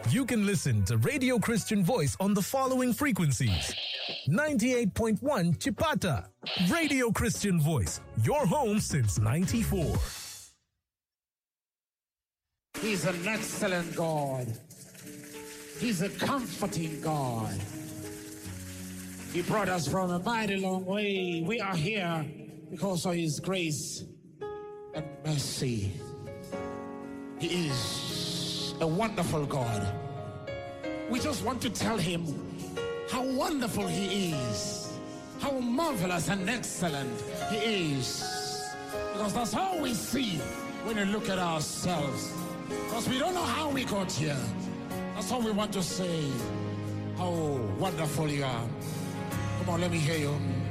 You can listen to Radio Christian Voice on the following frequencies. 98.1 Chipata. Radio Christian Voice, your home since 94. He's an excellent God. He's a comforting God. He brought us from a mighty long way. We are here because of His grace and mercy. He is a wonderful God. We just want to tell Him how wonderful He is, how marvelous and excellent He is. Because that's all we see when we look at ourselves. Because we don't know how we got here. That's all we want to say. How wonderful You are. Come on, let me hear you.